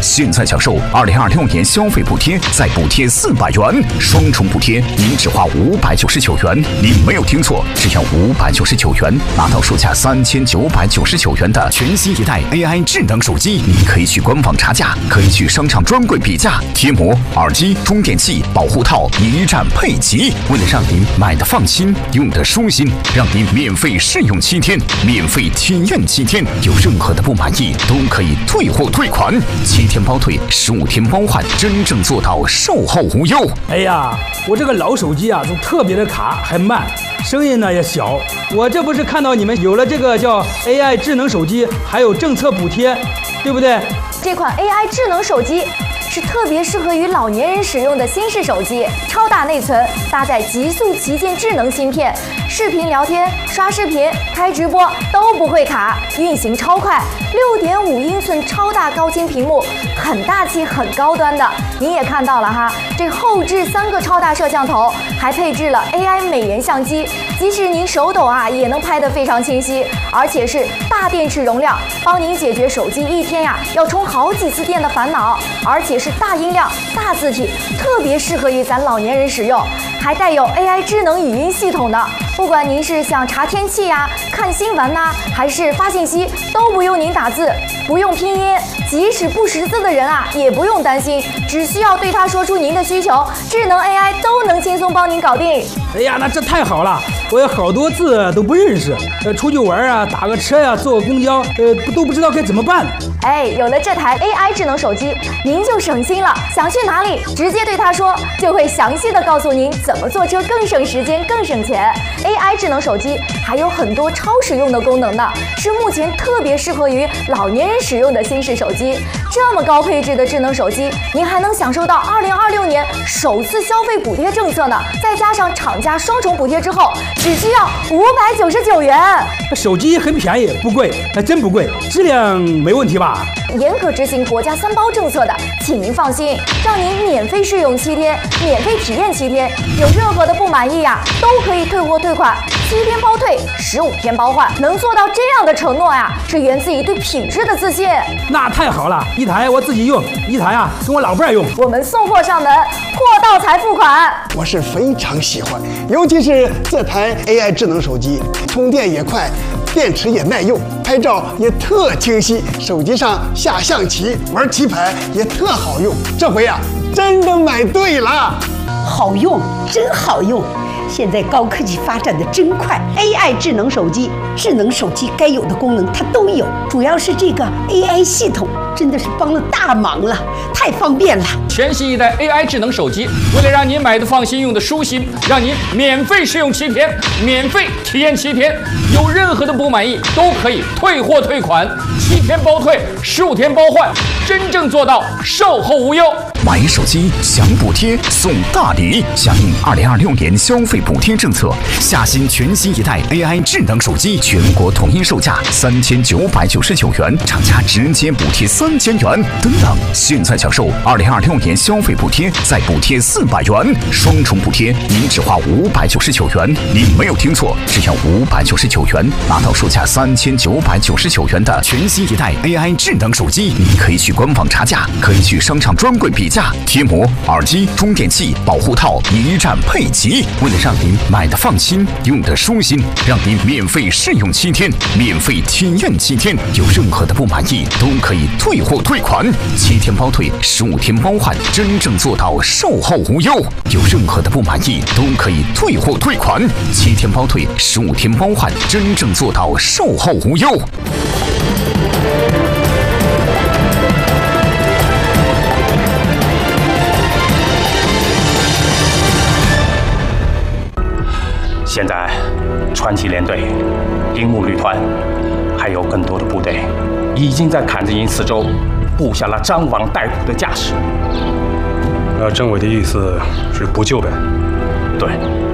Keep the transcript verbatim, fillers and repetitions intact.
现在享受二零二六年消费补贴，再补贴四百元，双重补贴，您只花五百九十九元。您没有听错，只要五百九十九元，拿到售价三千九百九十九元的全新一代 A I 智能手机。您可以去官网查价，可以去商场专柜比价，贴膜、耳机、充电器、保护套一站配齐。为了让您买的放心，用的舒心，让您免费试用七天，免费体验七天，有任何的不满意都可以退货退款，七天包退，十五天包换，真正做到售后无忧。 哎呀，我这个老手机啊，都特别的卡，还慢，声音呢也小。我这不是看到你们有了这个叫 A I 智能手机，还有政策补贴，对不对？ 这款 A I 智能手机是特别适合于老年人使用的新式手机，超大内存，搭载极速旗舰智能芯片，视频聊天、刷视频、开直播都不会卡，运行超快，六点五英寸超大高清屏幕，很大气、很高端的。您也看到了哈，这后置三个超大摄像头，还配置了 A I 美颜相机，即使您手抖啊，也能拍得非常清晰，而且是大电池容量，帮您解决手机一天呀要充好几次电的烦恼，而且是大音量、大字体，特别适合于咱老年人使用，还带有 A I 智能语音系统的。不管您是想查天气呀、看新闻呐、啊，还是发信息，都不用您打字，不用拼音，即使不识字的人啊，也不用担心，只需要对他说出您的需求，智能 A I 都能轻松帮您搞定。 哎呀，那这太好了！我有好多字都不认识，呃，出去玩啊，打个车呀、啊，坐个公交，呃，都不知道该怎么办。 哎，有了这台 A I 智能手机，您就省心了。想去哪里，直接对他说，就会详细的告诉您怎么坐车更省时间、更省钱。A I 智能手机还有很多超实用的功能呢，是目前特别适合于老年人使用的新式手机。这么高配置的智能手机，您还能享受到二零二六年首次消费补贴政策呢，再加上厂家双重补贴之后，只需要五百九十九元。 手机很便宜，不贵，还真不贵，质量没问题吧？ 严格执行国家三包政策的，请您放心，让您免费试用七天，免费体验七天，有任何的不满意呀、啊，都可以退货退款，七天包退，十五天包换。能做到这样的承诺呀，是源自于对品质的自信。 那太好了，一台我自己用，一台啊跟我老伴儿用。 我们送货上门，货到才付款。 我是非常喜欢，尤其是这台 A I 智能手机，充电也快，电池也耐用，拍照也特清晰，手机上下象棋、玩棋牌也特好用。这回啊，真的买对了， 好用，真好用。现在高科技发展的真快 ，A I 智能手机，智能手机该有的功能它都有，主要是这个 A I 系统真的是帮了大忙了，太方便了。 全新一代 A I 智能手机，为了让您买的放心、用的舒心，让您免费试用七天，免费体验七天，有任何的不满意都可以退货退款，七天包退，十五天包换，真正做到售后无忧。 买手机享补贴送大礼，响应二零二六年消费补贴政策，下新全新一代 A I 智能手机，全国统一售价三千九百九十九元，厂家直接补贴三千元。等等，现在享受二零二六年消费补贴，再补贴四百元，双重补贴，您只花五百九十九元。您没有听错，只要五百九十九元，拿到售价三千九百九十九元的全新一代 A I 智能手机。您可以去官网查价，可以去商场专柜比价。贴膜、耳机、充电器、保护套一站配齐。为了让您买的放心，用的舒心，让您免费试用七天，免费体验七天，有任何的不满意都可以退货退款，七天包退，十五天包换，真正做到售后无忧。有任何的不满意都可以退货退款，七天包退，十五天包换，真正做到售后无忧。 现在，传奇联队、樱木旅团，还有更多的部队，已经在坎子营四周布下了张网逮捕的架势。 那政委的意思是不救呗？ 对。